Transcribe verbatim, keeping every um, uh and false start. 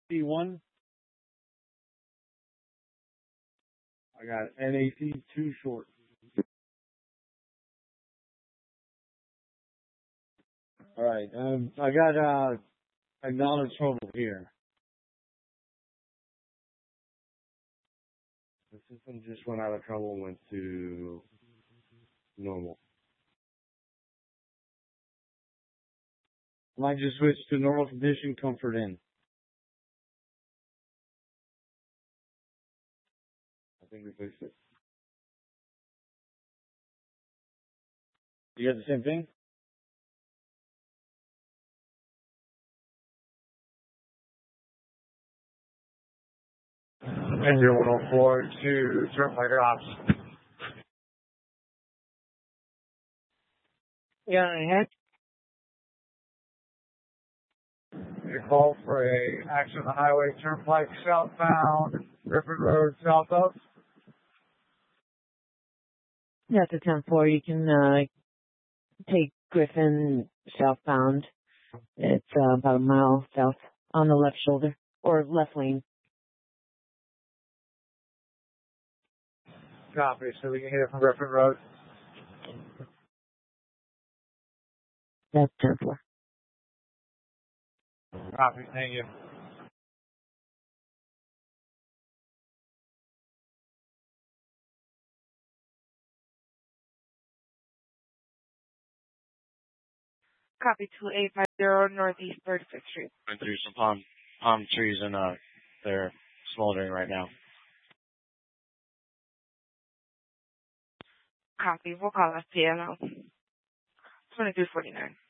C one. I got N A C two short. All right. Um, I got uh, acknowledged total here. The system just went out of trouble and went to normal. Might just switch to normal condition, comfort in. I think we fixed it. You got the same thing? Engine one oh four to Turnpike Ops. Yeah, I had a call for a accident on the highway Turnpike southbound, Griffin Road south of. That's a ten four. You can uh, take Griffin southbound. It's uh, about a mile south on the left shoulder or left lane. Copy, so we can hit it from Griffin Road. That's ten four. Copy, thank you. Copy two eight five zero Northeast thirty-fifth Street. Going through some palm palm trees and uh they're smoldering right now. Copy. We'll call us P L O. twenty-three forty-nine.